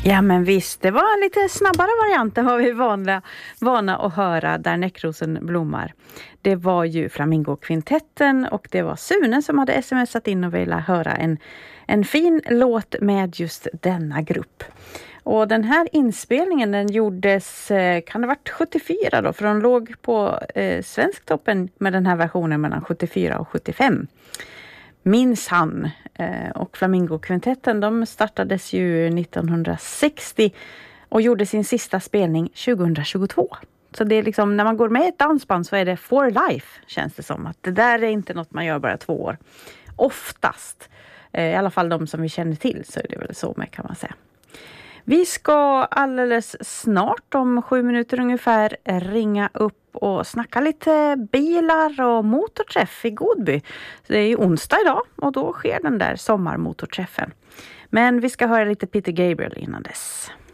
Ja men visst, det var en lite snabbare variant än vad vi är vana att höra där näckrosen blommar. Det var ju Flamingokvintetten och det var Sune som hade smsat in och ville höra en fin låt med just denna grupp. Och den här inspelningen den gjordes, kan det ha varit 74 då? För de låg på Svensktoppen med den här versionen mellan 74 och 75. Minns han. Och Flamingokvintetten de startades ju 1960 och gjorde sin sista spelning 2022. Så det är liksom, när man går med i ett dansband så är det for life, känns det som. Att det där är inte något man gör bara 2 år. Oftast, i alla fall de som vi känner till, så är det väl så med kan man säga. Vi ska alldeles snart, om 7 minuter ungefär, ringa upp och snacka lite bilar och motorträff i Godby. Så det är ju onsdag idag och då sker den där sommarmotorträffen. Men vi ska höra lite Peter Gabriel innan dess.